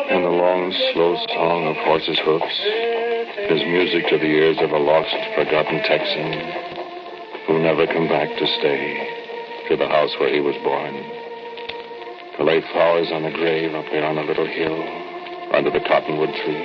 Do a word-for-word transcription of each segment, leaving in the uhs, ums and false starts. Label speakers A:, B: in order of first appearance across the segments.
A: And the long, slow song of horses' hoofs is music to the ears of a lost, forgotten Texan who'll never come back to stay to the house where he was born. To lay flowers on a grave up there on a little hill under the cottonwood tree.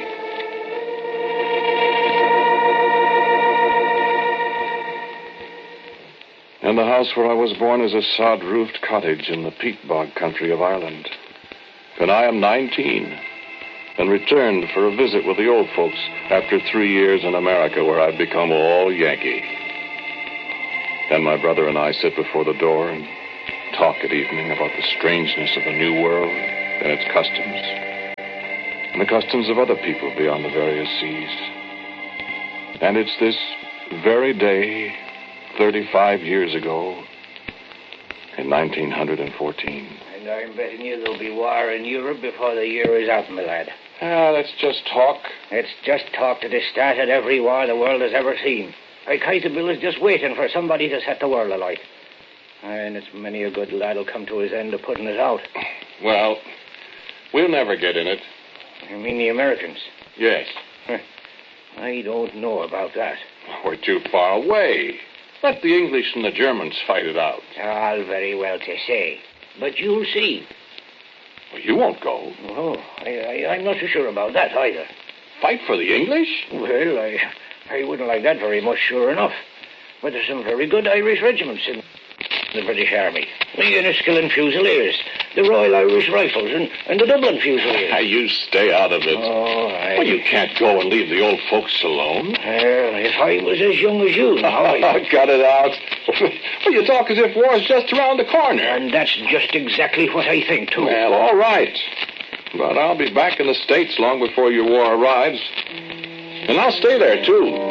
A: And the house where I was born is a sod-roofed cottage in the peat bog country of Ireland. And I am nineteen and returned for a visit with the old folks after three years in America where I'd become all Yankee. And my brother and I sit before the door and talk at evening about the strangeness of the new world and its customs and the customs of other people beyond the various seas. And it's this very day, thirty-five years ago, in nineteen fourteen.
B: And I'm betting you there'll be war in Europe before the year is out, my lad.
A: Ah, that's just talk.
B: It's just talk that has started every war the world has ever seen. Al-Qaeda Bill is just waiting for somebody to set the world alight. And it's many a good lad will come to his end of putting it out.
A: Well, we'll never get in it.
B: You mean the Americans?
A: Yes.
B: I don't know about that.
A: We're too far away. Let the English and the Germans fight it out.
B: All very well to say. But you'll see.
A: Well, you won't go.
B: Oh, I, I, I'm not so sure about that either.
A: Fight for the English?
B: Well, I, I wouldn't like that very much, sure enough. But there's some very good Irish regiments in the British Army. The Enniskillen Fusiliers, the Royal Irish Rifles, and, and the Dublin Fusiliers.
A: You stay out of it.
B: Oh, I...
A: Well, you can't go and leave the old folks alone.
B: Well, if I was as young as you now, I...
A: Cut it out. Well, you talk as if war's just around the corner.
B: And that's just exactly what I think, too.
A: Well, all right. But I'll be back in the States long before your war arrives. And I'll stay there, too.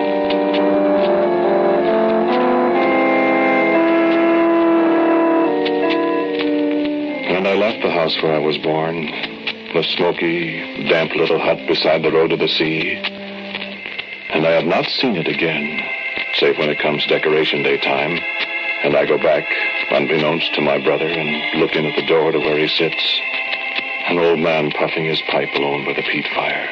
A: And I left the house where I was born, the smoky, damp little hut beside the road to the sea. And I have not seen it again, save when it comes Decoration Day time, and I go back, unbeknownst to my brother, and look in at the door to where he sits, an old man puffing his pipe alone by the peat fire.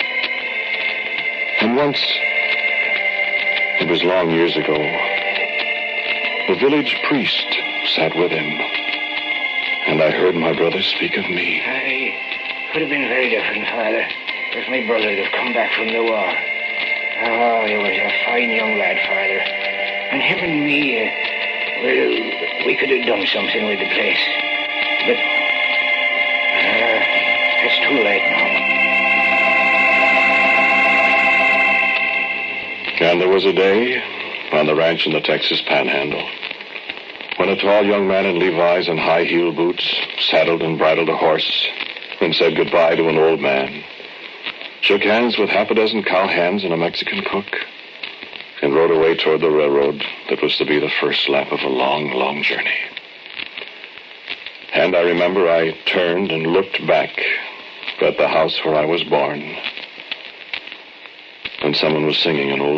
A: And once, it was long years ago, the village priest sat with him, and I heard my brother speak of me.
B: I could have been very different, Father, if my brother had come back from the war. Oh, he was a fine young lad, Father. And him and me, uh, well, we could have done something with the place. But, uh, it's too late now.
A: And there was a day on the ranch in the Texas Panhandle when a tall young man in Levi's and high-heeled boots saddled and bridled a horse and said goodbye to an old man, shook hands with half a dozen cowhands and a Mexican cook, and rode away toward the railroad that was to be the first lap of a long, long journey. And I remember I turned and looked back at the house where I was born, and someone was singing an old